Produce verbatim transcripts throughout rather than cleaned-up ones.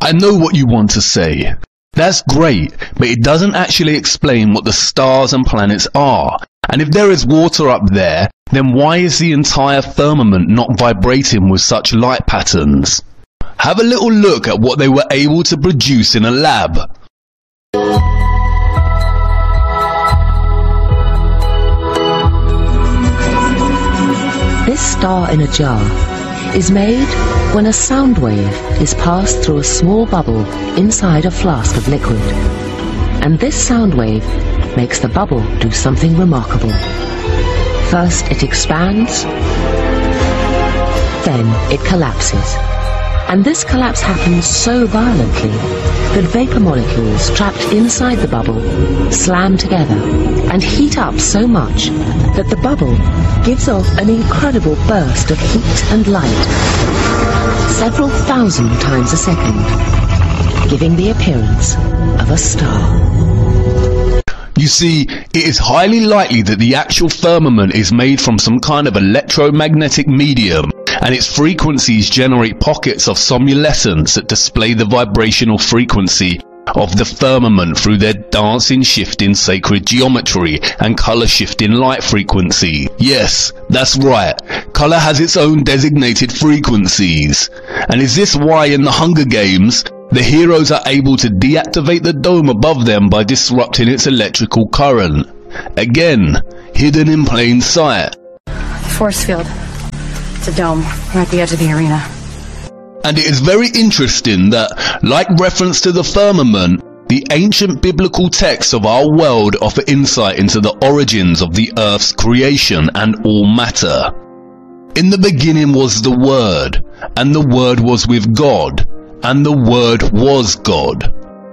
I know what you want to say. That's great, but it doesn't actually explain what the stars and planets are. And if there is water up there, then why is the entire firmament not vibrating with such light patterns? Have a little look at what they were able to produce in a lab. This star in a jar is made when a sound wave is passed through a small bubble inside a flask of liquid. And this sound wave makes the bubble do something remarkable. First it expands, then it collapses. And this collapse happens so violently that vapor molecules trapped inside the bubble slam together and heat up so much that the bubble gives off an incredible burst of heat and light, several thousand times a second, giving the appearance of a star. You see, it is highly likely that the actual firmament is made from some kind of electromagnetic medium, and its frequencies generate pockets of somnolescence that display the vibrational frequency of the firmament through their dancing, shifting sacred geometry and color shifting light frequency. Yes, that's right. Color has its own designated frequencies. And is this why in the Hunger Games, the heroes are able to deactivate the dome above them by disrupting its electrical current? Again, hidden in plain sight. Force field. It's a dome. We're at the edge of the arena. And it is very interesting that, like reference to the firmament, the ancient biblical texts of our world offer insight into the origins of the earth's creation and all matter. In the beginning was the Word, and the Word was with God, and the Word was God.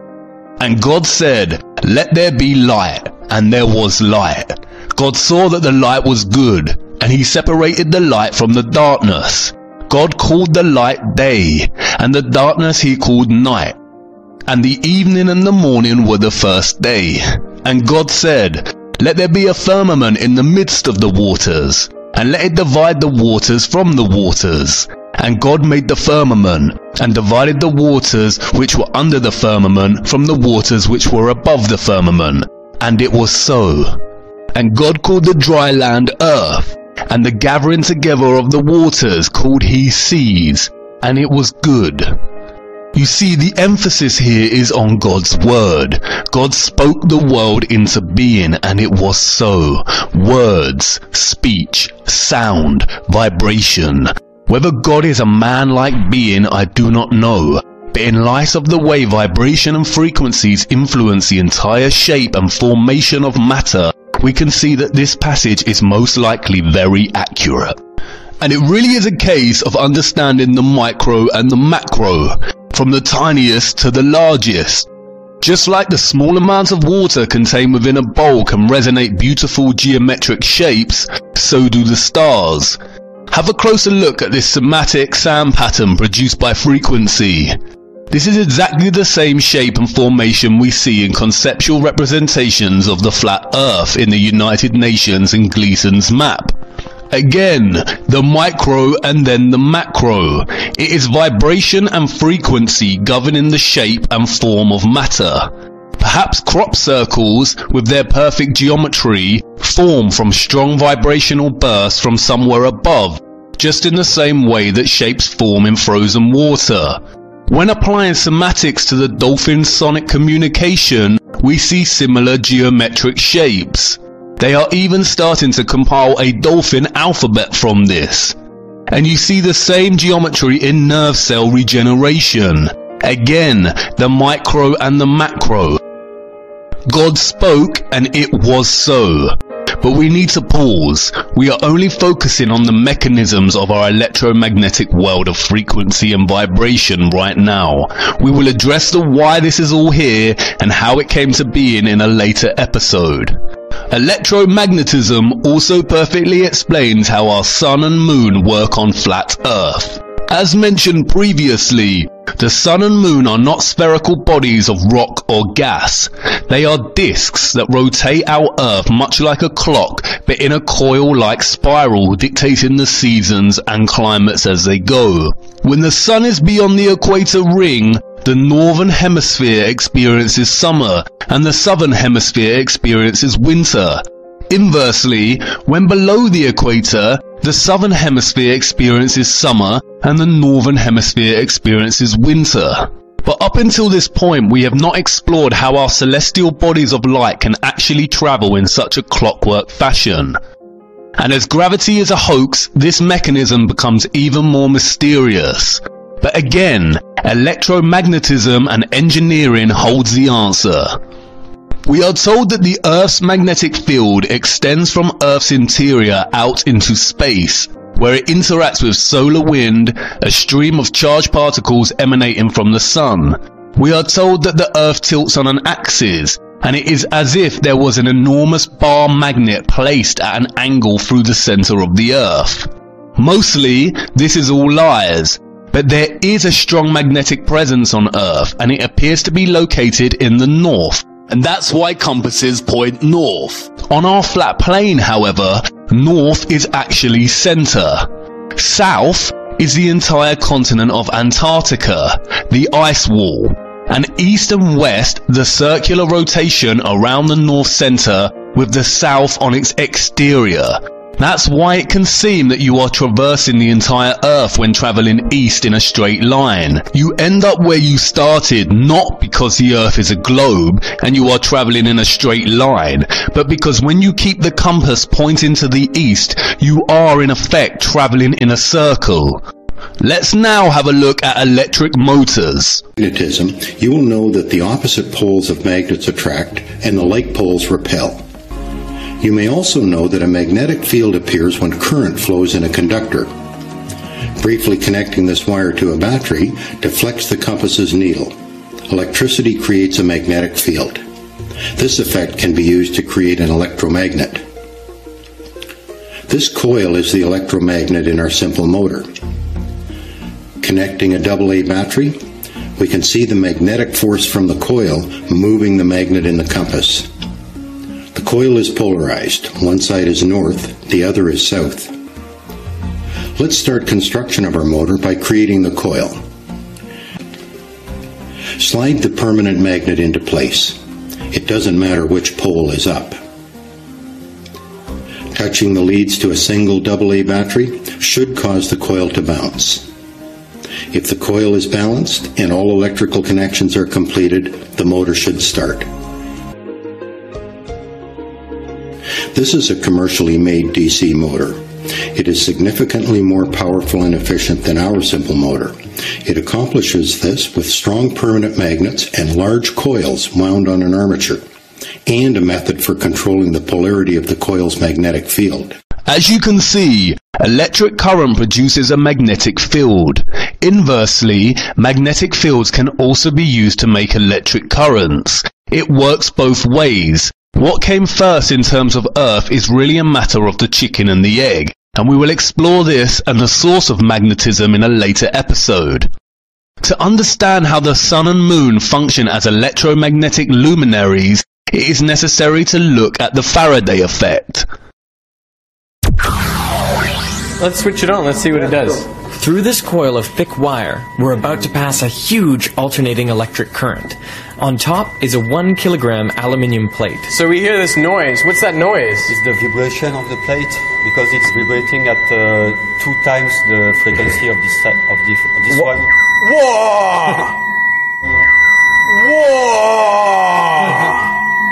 And God said, "Let there be light," and there was light. God saw that the light was good, and he separated the light from the darkness. God called the light day, and the darkness he called night. And the evening and the morning were the first day. And God said, "Let there be a firmament in the midst of the waters, and let it divide the waters from the waters." And God made the firmament, and divided the waters which were under the firmament from the waters which were above the firmament. And it was so. And God called the dry land earth, and the gathering together of the waters called he seas, and it was good. You see, the emphasis here is on God's word. God spoke the world into being, and it was so. Words, speech, sound, vibration. Whether God is a man-like being, I do not know. But in light of the way vibration and frequencies influence the entire shape and formation of matter, we can see that this passage is most likely very accurate. And it really is a case of understanding the micro and the macro, from the tiniest to the largest. Just like the small amounts of water contained within a bowl can resonate beautiful geometric shapes, so do the stars. Have a closer look at this somatic sound pattern produced by frequency. This is exactly the same shape and formation we see in conceptual representations of the flat Earth in the United Nations in Gleason's map. Again, the micro and then the macro. It is vibration and frequency governing the shape and form of matter. Perhaps crop circles, with their perfect geometry, form from strong vibrational bursts from somewhere above, just in the same way that shapes form in frozen water. When applying sematics to the dolphin sonic communication, we see similar geometric shapes. They are even starting to compile a dolphin alphabet from this. And you see the same geometry in nerve cell regeneration. Again, the micro and the macro. God spoke and it was so. But we need to pause. We are only focusing on the mechanisms of our electromagnetic world of frequency and vibration right now. We will address the why this is all here and how it came to being in a later episode. Electromagnetism also perfectly explains how our sun and moon work on flat Earth. As mentioned previously, the sun and moon are not spherical bodies of rock or gas. They are disks that rotate our Earth much like a clock, but in a coil-like spiral dictating the seasons and climates as they go. When the sun is beyond the equator ring, the northern hemisphere experiences summer and the southern hemisphere experiences winter. Inversely, when below the equator, the southern hemisphere experiences summer and the northern hemisphere experiences winter. But up until this point, we have not explored how our celestial bodies of light can actually travel in such a clockwork fashion. And as gravity is a hoax, this mechanism becomes even more mysterious. But again, electromagnetism and engineering holds the answer. We are told that the Earth's magnetic field extends from Earth's interior out into space, where it interacts with solar wind, a stream of charged particles emanating from the sun. We are told that the Earth tilts on an axis, and it is as if there was an enormous bar magnet placed at an angle through the center of the Earth. Mostly, this is all lies, but there is a strong magnetic presence on Earth, and it appears to be located in the north. And that's why compasses point north. On our flat plane, however, north is actually center. South is the entire continent of Antarctica, the ice wall. And east and west, the circular rotation around the north center with the south on its exterior. That's why it can seem that you are traversing the entire Earth when traveling east in a straight line. You end up where you started, not because the Earth is a globe and you are traveling in a straight line, but because when you keep the compass pointing to the east, you are in effect traveling in a circle. Let's now have a look at electric motors. Magnetism, you will know that the opposite poles of magnets attract and the like poles repel. You may also know that a magnetic field appears when current flows in a conductor. Briefly connecting this wire to a battery deflects the compass's needle. Electricity creates a magnetic field. This effect can be used to create an electromagnet. This coil is the electromagnet in our simple motor. Connecting a double A battery, we can see the magnetic force from the coil moving the magnet in the compass. The coil is polarized. One side is north, the other is south. Let's start construction of our motor by creating the coil. Slide the permanent magnet into place. It doesn't matter which pole is up. Touching the leads to a single double A battery should cause the coil to bounce. If the coil is balanced and all electrical connections are completed, the motor should start. This is a commercially made D C motor. It is significantly more powerful and efficient than our simple motor. It accomplishes this with strong permanent magnets and large coils wound on an armature, and a method for controlling the polarity of the coil's magnetic field. As you can see, electric current produces a magnetic field. Inversely, magnetic fields can also be used to make electric currents. It works both ways. What came first in terms of Earth is really a matter of the chicken and the egg, and we will explore this and the source of magnetism in a later episode. To understand how the sun and moon function as electromagnetic luminaries, it is necessary to look at the Faraday effect. Let's switch it on, let's see what it does. Through this coil of thick wire, we're about to pass a huge alternating electric current. On top is a one kilogram aluminium plate. So we hear this noise. What's that noise? It's the vibration of the plate because it's vibrating at uh, two times the frequency of this of this, of this one. Whoa! Whoa!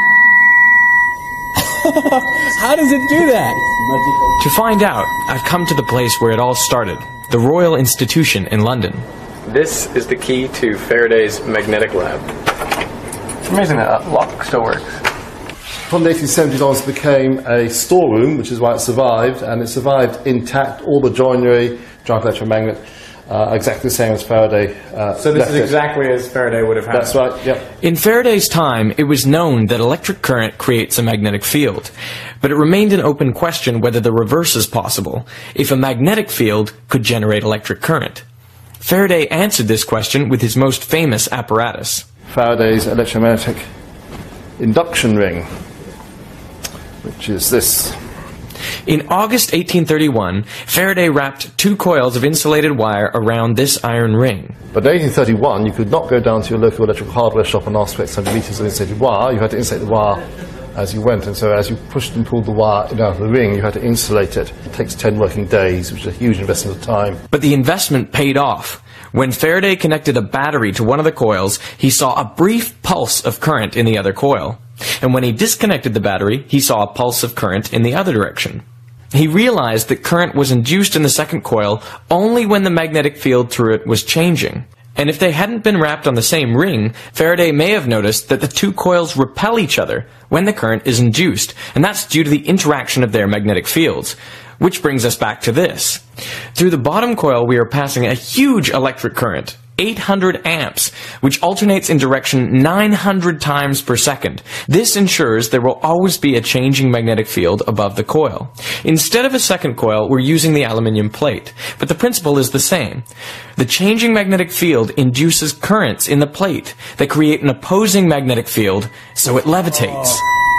How does it do that? Magical. To find out, I've come to the place where it all started, the Royal Institution in London. This is the key to Faraday's magnetic lab. It's amazing that that lock still works. From the eighteen seventies onwards, it became a storeroom, which is why it survived, and it survived intact, all the joinery, giant electromagnet, uh, exactly the same as Faraday. Uh, so this is it. exactly as Faraday would have had. That's right, yep. In Faraday's time, it was known that electric current creates a magnetic field, but it remained an open question whether the reverse is possible, if a magnetic field could generate electric current. Faraday answered this question with his most famous apparatus. Faraday's electromagnetic induction ring, which is this. In August eighteen thirty-one, Faraday wrapped two coils of insulated wire around this iron ring. But in eighteen thirty-one, you could not go down to your local electrical hardware shop and ask for X hundred metres of insulated wire. You had to insulate the wire as you went, and so as you pushed and pulled the wire out of the ring, you had to insulate it. It takes ten working days, which is a huge investment of time. But the investment paid off. When Faraday connected a battery to one of the coils, he saw a brief pulse of current in the other coil. And when he disconnected the battery, he saw a pulse of current in the other direction. He realized that current was induced in the second coil only when the magnetic field through it was changing. And if they hadn't been wrapped on the same ring, Faraday may have noticed that the two coils repel each other when the current is induced, and that's due to the interaction of their magnetic fields. Which brings us back to this. Through the bottom coil we are passing a huge electric current, eight hundred amps, which alternates in direction nine hundred times per second. This ensures there will always be a changing magnetic field above the coil. Instead of a second coil, we're using the aluminium plate, but the principle is the same. The changing magnetic field induces currents in the plate that create an opposing magnetic field, so it levitates.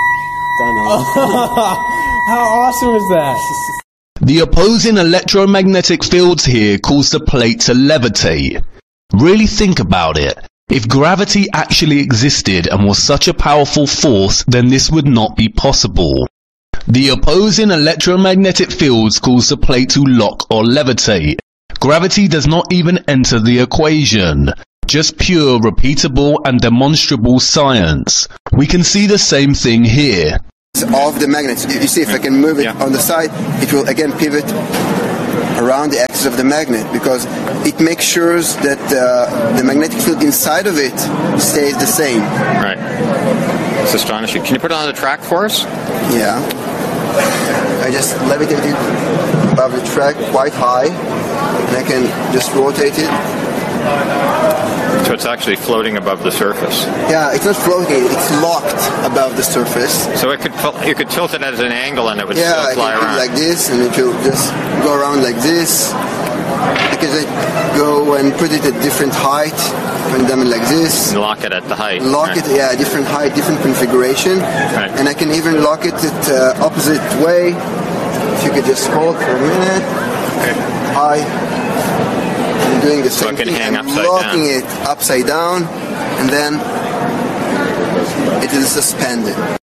Oh. How awesome is that? The opposing electromagnetic fields here cause the plate to levitate. Really think about it. If gravity actually existed and was such a powerful force, then this would not be possible. The opposing electromagnetic fields cause the plate to lock or levitate. Gravity does not even enter the equation. Just pure, repeatable and demonstrable science. We can see the same thing here. Of the magnets, you see, if I can move it yeah. on the side, it will again pivot around the axis of the magnet, because it makes sure that uh, the magnetic field inside of it stays the same. Right. It's astonishing. Can you put it on the track for us? Yeah. I just levitate it above the track quite high, and I can just rotate it. So it's actually floating above the surface. Yeah, it's not floating, it's locked above the surface. So it could you could tilt it at an angle and it would yeah, still fly I can around. Yeah, like this, and it will just go around like this. I can go and put it at different height, put them like this. And lock it at the height. Lock right. it, yeah, different height, different configuration. Right. And I can even lock it at uh, opposite way. If you could just hold for a minute. Okay. High. I'm doing the so same it can thing. hang I'm upside locking down. it upside down, and then it is suspended.